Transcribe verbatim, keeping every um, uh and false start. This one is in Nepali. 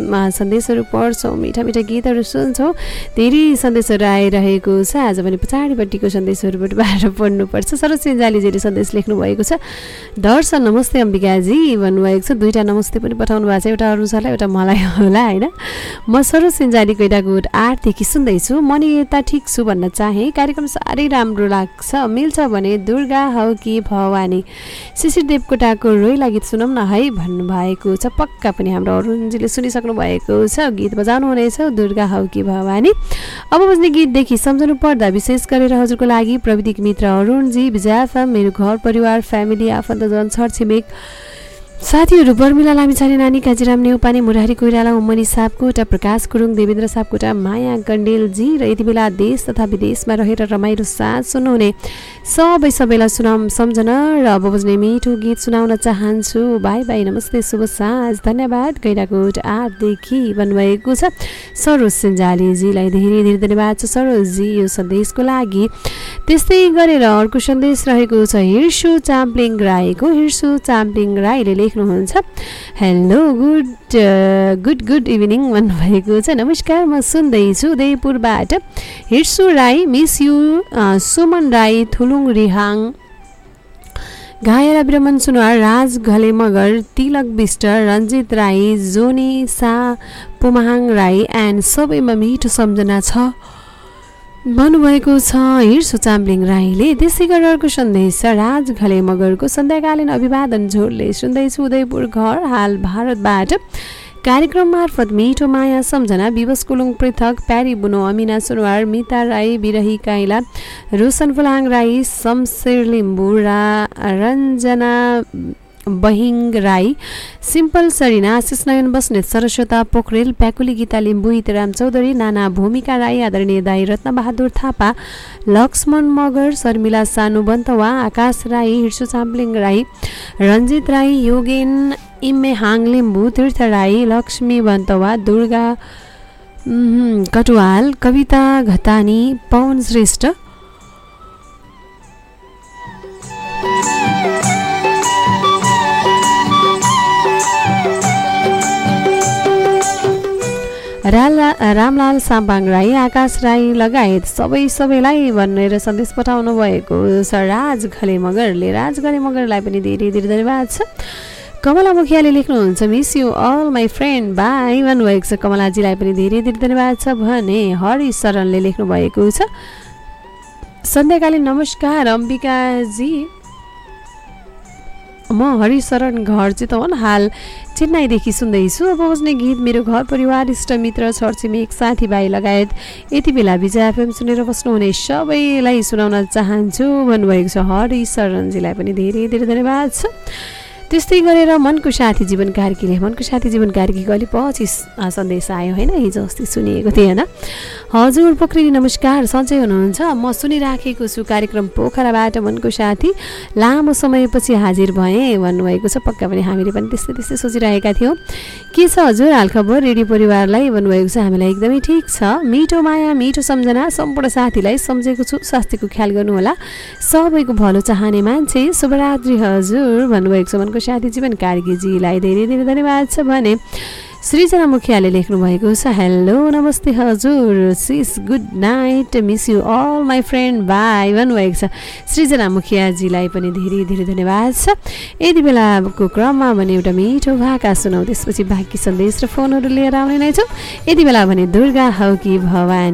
सन्देशहरू पढ्छौँ, मिठा मिठा गीतहरू सुन्छौँ। धेरै सन्देशहरू आइरहेको छ। आज भने पछाडिपट्टिको सन्देशहरूबाट बाहिर पढ्नुपर्छ। सरोज सेन्जालीजीले सन्देश लेख्नुभएको छ। दर्शन नमस्ते अम्बिकाजी भन्नुभएको छ। दुईवटा नमस्ते पनि पठाउनु भएको छ, एउटा अरुणसरलाई एउटा मलाई होला होइन। म सरोज सेन्जाली कैटाकोट आठदेखि सुन्दैछु। म नि यता ठिक छु भन्न चाहेँ। कार्यक्रम साह्रै राम्रो लाग्छ, मिल्छ भने दुर्गा हौ कि भवानी शिशिर देवकोटाको रोइला गीत सुनौँ न है भन्नुभएको छ। पक्का पनि हाम्रो अरुणजीले सुनिसक्नु भएको छ। गीत बजाउनु हुनेछ दुर्गा हौ कि भवानी। अब बज्ने गीतदेखि सम्झनु पर्दा विशेष गरेर हजुरको लागि प्रविधिक मित्र अरुणजी, विजयाफा, मेरो घर परिवार फ्यामिली आफन्तजन छरछिमेक साथीहरू बर्मिला लामिछाने नानी काजीराम नेउपाने मुरारी कोइराला उम्मनी सापकोटा प्रकाश गुरुङ देवेन्द्र सापकोटा माया गण्डेलजी र यति बेला देश तथा विदेशमा रहेर रमाइलो साथ सुन्नुहुने सबै सबैलाई सुनाम सम्झन र अब बज्ने मिठो गीत सुनाउन चाहन्छु। बाई बाई नमस्ते शुभ साँझ धन्यवाद गैराकोट आठदेखि भन्नुभएको छ। सरोज सेन्जालीजीलाई धेरै धेरै धन्यवाद छ सरोजजी यो सन्देशको लागि। त्यस्तै गरेर अर्को सन्देश रहेको छ हिर्सु चाम्प्लिङ राईको। हिर्सु चाम्प्लिङ राईले लेख्नुहुन्छ hello good good good evening भन्नुभएको छ। नमस्कार, म सुन्दैछु उदयपुरबाट हिर्सु राई, मिस यु सुमन राई, थुलुङ रिहाङ, घायरा ब्रह्मन सुनवार, राज घले मगर, तिलक विष्ट, रञ्जित राई, जोनी सा पुमाहाङ राई एन्ड सबैमा मिठो सम्झना छ भन्नुभएको छ हिर्सु चाम्प्लिङ राईले। त्यसै गरेर अर्को सन्देश छ राज घले मगरको। सन्ध्याकालीन अभिवादन झोरले सुन्दैछु उदयपुर घर हाल भारतबाट। कार्यक्रम मार्फत मिठो माया सम्झना विवश कुलुङ पृथक, प्यारी बुनो, अमिना सुनवार, मिता राई, बिरही काइला, रोशन फुलाङ राई, शमशेर लिम्बू, रा रञ्जना बहिङ राई, सिम्पल सरिना, आशिष नयन बस्नेत, सरस्वता पोखरेल, प्याकुली गीता लिम्बू, इतराम चौधरी, नाना भूमिका राई, आदरणीय दाई रत्नबहादुर थापा, लक्ष्मण मगर, शर्मिला सानु बन्तवा, आकाश राई, हिर्सु चाम्प्लिङ राई, रञ्जित राई, योगेन इम्मे हाङ लिम्बू, तीर्थ राई, लक्ष्मी बन्तवा, दुर्गा कटुवाल, कविता घतानी, पवन श्रेष्ठ, रामलाल साम्पाङ राई, आकाश राई लगायत सबै सबैलाई भनेर सन्देश पठाउनु भएको छ राज घले मगरले। राज घले मगरलाई पनि धेरै धेरै धन्यवाद छ। कमला मुखियाले लेख्नुहुन्छ miss you all my friend by भन्नुभएको छ। कमलाजीलाई पनि धेरै धेरै धन्यवाद छ भने हरि शरणले लेख्नुभएको छ। सन्ध्याकालीन नमस्कार अम्बिकाजी, म हरिशरण घर चितवन हाल चेन्नाईदेखि सुन्दैछु। अब बज्ने गीत मेरो घर परिवार इष्टमित्र छरछिमेक साथीभाइ लगायत यति बेला विजय एफएम सुनेर बस्नुहुने सबैलाई सुनाउन चाहन्छु भन्नुभएको छ। हरिशरणजीलाई पनि धेरै धेरै धन्यवाद छ। त्यस्तै गरेर मनको साथी जीवन कार्कीले, मनको साथी जीवन कार्कीको अलि पछि सन्देश आयो होइन, हिजो अस्ति सुनिएको थिएन। हजुर पोखरेली नमस्कार, सन्चै हुनुहुन्छ? म सुनिराखेको छु कार्यक्रम पोखराबाट मनको साथी, लामो समयपछि हाजिर भएँ भन्नुभएको छ। पक्का पनि हामीले पनि त्यस्तै त्यस्तै सोचिरहेका थियौँ। के छ हजुर हालखबर रेडियो परिवारलाई भन्नुभएको छ। हामीलाई एकदमै ठिक छ। मिठो माया मिठो सम्झना सम्पूर्ण साथीलाई सम्झेको छु। स्वास्थ्यको ख्याल गर्नुहोला, सबैको भलो चाहने मान्छे, शुभरात्रि हजुर भन्नुभएको छ। मनको साथी जीवन कार्कीजीलाई धेरै धेरै धन्यवाद छ भने सृजना मुखियाले लेख्नु भएको छ हेलो नमस्ते हजुर cease good night miss you all my friend by भन्नुभएको छ। सृजना मुखियाजीलाई पनि धेरै धेरै धन्यवाद छ। यति बेलाको क्रममा भने एउटा मिठो भाका सुनाऊ, त्यसपछि बाँकी सन्देश र फोनहरू लिएर आउने नै छौँ। यति बेला भने दुर्गा हौ कि भवानी